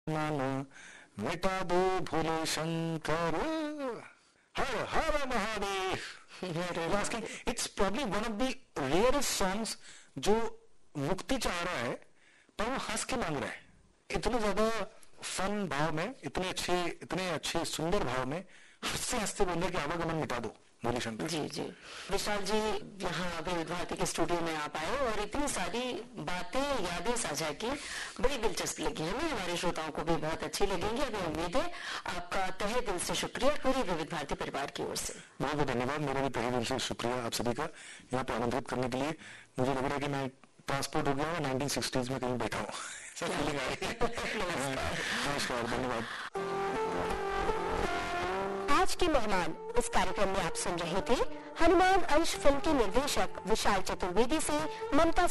नाना मिटा दो भोले शंकर हर हर Mahadev. It's probably one of the rarest songs जो मुक्ति चाह रहा है पर वो हंस के मांग रहा है। इतने ज्यादा फन भाव में, इतने अच्छे सुंदर भाव में हंसते हंसते बोल रहे कि आवागमन मिटा दो भोले शंकर। जी जी विशाल जी, यहाँ विविध भारती के स्टूडियो में आप आए और इतनी सारी बातें, यादें साझा की, बड़ी दिलचस्प लगी हमें, हमारे श्रोताओं को भी बहुत अच्छी लगेंगी। हमें उम्मीद है आपका तहे दिल से शुक्रिया पूरी विविध भारती परिवार की ओर से। बहुत बहुत धन्यवाद, मेरा भी तहे दिल से शुक्रिया आप सभी का यहाँ पे आमंत्रित करने के लिए। मुझे लग रहा है कि मैं ट्रांसपोर्ट हो गया हूँ, 1960s में कहीं बैठा हूँ। नमस्कार, धन्यवाद। आज के मेहमान इस कार्यक्रम में आप सुन रहे थे हनुमान अंश फिल्म के निर्देशक विशाल चतुर्वेदी से ममता